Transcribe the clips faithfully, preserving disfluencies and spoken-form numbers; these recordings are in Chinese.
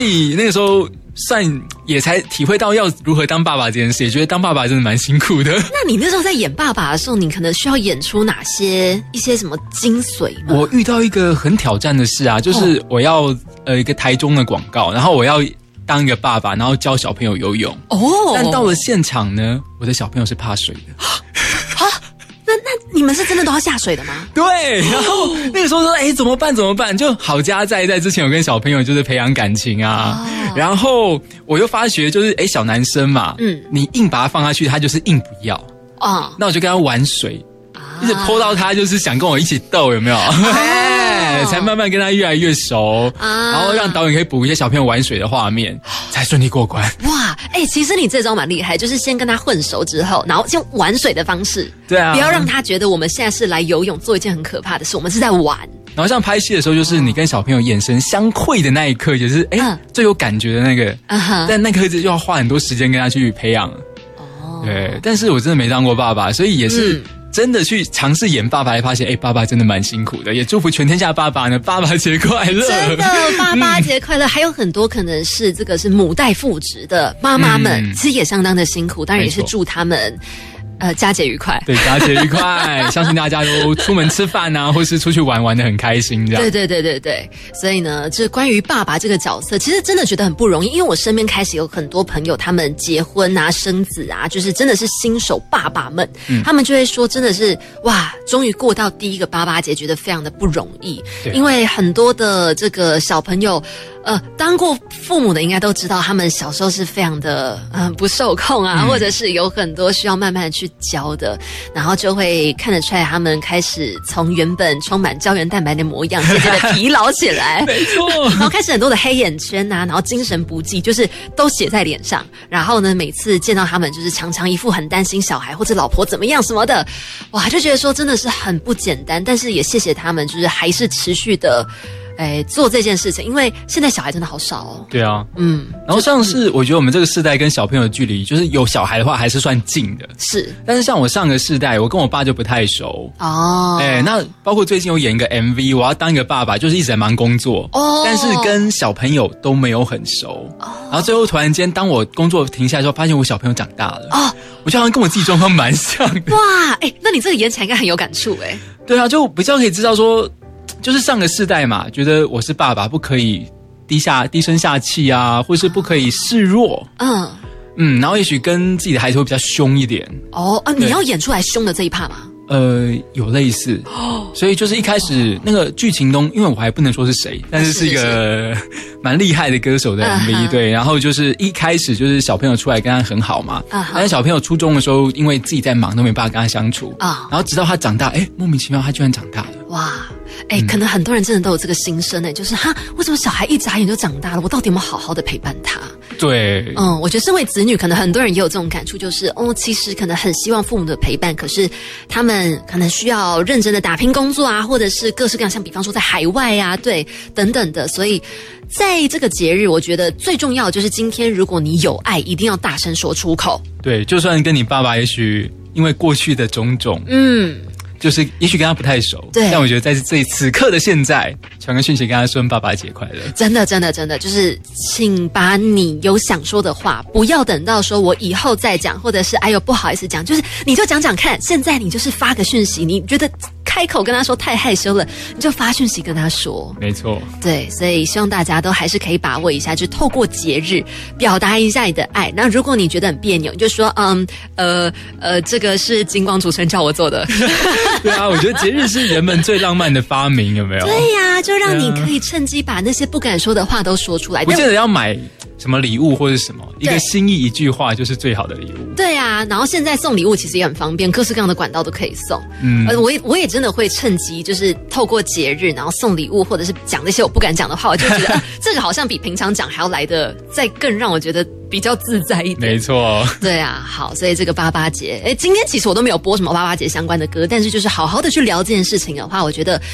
你那个时候算也才体会到要如何当爸爸这件事，也觉得当爸爸真的蛮辛苦的。 那你那时候在演爸爸的时候，你可能需要演出哪些一些什么精髓吗？ 我遇到一个很挑战的事啊，就是我要、哦、呃一个台中的广告，然后我要当一个爸爸，然后教小朋友游泳。哦，但到了现场呢，我的小朋友是怕水的。 啊，那那你们是真的都要下水的吗？ 对，然后那个时候说，哎，怎么办？怎么办？就好家在在之前有跟小朋友就是培养感情啊，哦、然后我又发觉就是，哎，小男生嘛，嗯，你硬把他放下去，他就是硬不要啊、哦。那我就跟他玩水，啊、一直泼到他就是想跟我一起斗，有没有？哦、才慢慢跟他越来越熟，啊、然后让导演可以补一些小朋友玩水的画面，才顺利过关。 哇，哎、欸，其实你这招蛮厉害，就是先跟他混熟之后，然后用玩水的方式， 对啊， 不要让他觉得我们现在是来游泳做一件很可怕的事，我们是在玩。 然后像拍戏的时候，就是你跟小朋友眼神相会的那一刻，就是哎、欸嗯、最有感觉的那个，嗯、但那刻就要花很多时间跟他去培养。哦，对，但是我真的没当过爸爸，所以也是。嗯真的去尝试演爸爸，才发现，哎，爸爸真的蛮辛苦的。也祝福全天下爸爸呢，爸爸节快乐！ 真的，爸爸节快乐！嗯、还有很多可能是这个是母带父职的妈妈们，嗯、其实也相当的辛苦，当然也是祝他们。呃，佳节愉快。 对，佳节愉快。相信大家都出门吃饭啊，或是出去玩，玩得很开心这样。 对对对对对。所以呢，这关于爸爸这个角色，其实真的觉得很不容易，因为我身边开始有很多朋友，他们结婚啊、生子啊，就是真的是新手爸爸们，嗯、他们就会说，真的是哇，终于过到第一个爸爸节，觉得非常的不容易。因为很多的这个小朋友。呃，当过父母的应该都知道，他们小时候是非常的嗯、呃、不受控啊，嗯、或者是有很多需要慢慢的去教的，然后就会看得出来，他们开始从原本充满胶原蛋白的模样，渐渐的疲劳起来， 没错， 然后开始很多的黑眼圈啊，然后精神不济，就是都写在脸上。然后呢，每次见到他们，就是常常一副很担心小孩或者老婆怎么样什么的，哇，就觉得说真的是很不简单。但是也谢谢他们，就是还是持续的。哎，做这件事情，因为现在小孩真的好少哦。 对啊，嗯，然后像是我觉得我们这个世代跟小朋友的距离，就是有小孩的话还是算近的。 是， 但是像我上个世代，我跟我爸就不太熟哦。哎，那包括最近有演一个 M V， 我要当一个爸爸，就是一直在忙工作哦，但是跟小朋友都没有很熟。哦，然后最后突然间，当我工作停下来之后，发现我小朋友长大了哦，我就好像跟我自己状况蛮像的。 哇，哎，那你这个演起来应该很有感触哎。 对啊，就比较可以知道说。就是上个世代嘛，觉得我是爸爸，不可以低下低声下气啊，或是不可以示弱。嗯嗯，然后也许跟自己的孩子会比较凶一点。 哦啊，你要演出来凶的这一趴吗？ 呃，有类似，所以就是一开始那个剧情中，因为我还不能说是谁，但是是一个蛮厉害的歌手的 M V， uh-huh. 对，然后就是一开始就是小朋友出来跟他很好嘛， uh-huh. 但是小朋友初中的时候，因为自己在忙，都没办法跟他相处啊，uh-huh. 然后直到他长大，哎，莫名其妙他居然长大了， 哇！哎、欸，可能很多人真的都有这个心声哎，就是哈，为什么小孩一眨眼就长大了？我到底有没有好好的陪伴他？ 对， 嗯，我觉得身为子女，可能很多人也有这种感触，就是哦，其实可能很希望父母的陪伴，可是他们可能需要认真的打拼工作啊，或者是各式各样，像比方说在海外啊，对，等等的。所以在这个节日，我觉得最重要的就是今天，如果你有爱，一定要大声说出口。 对，就算跟你爸爸，也许因为过去的种种，嗯。就是也许跟他不太熟，对，但我觉得在这此刻的现在，传个讯息跟他说爸爸节快乐。 真的，真的，真的，就是请把你有想说的话，不要等到说我以后再讲，或者是哎呦不好意思讲，就是你就讲讲看。现在你就是发个讯息，你觉得开口跟他说太害羞了，你就发讯息跟他说。 没错， 对，所以希望大家都还是可以把握一下，就透过节日表达一下你的爱。那如果你觉得很别扭，你就说嗯呃呃，这个是金光主持人叫我做的。 对啊，我觉得节日是人们最浪漫的发明，有没有？ 对呀、啊，就让你可以趁机把那些不敢说的话都说出来。 不见得要买什么礼物或者什么，一个心意一句话就是最好的礼物。 对啊，然后现在送礼物其实也很方便，各式各样的管道都可以送。嗯，呃，我也我也真的会趁机就是透过节日，然后送礼物，或者是讲那些我不敢讲的话，我就觉得、啊、这个好像比平常讲还要来的再更让我觉得比较自在一点。 没错， 对啊，好，所以这个八八节，哎，今天其实我都没有播什么八八节相关的歌，但是就是好好的去聊这件事情的话，我觉得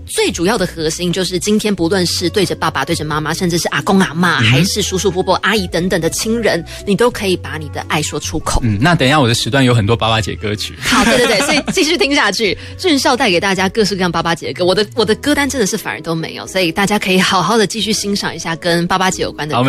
最主要的核心就是今天不论是对着爸爸、对着妈妈，甚至是阿公阿嬷，嗯、还是叔叔伯伯、阿姨等等的亲人，你都可以把你的爱说出口。 嗯，那等一下我的时段有很多爸爸姐歌曲。 好，对对对，所以继续听下去，俊孝带给大家各式各样爸爸姐的歌。我的我的歌单真的是反而都没有，所以大家可以好好的继续欣赏一下跟爸爸姐有关的歌。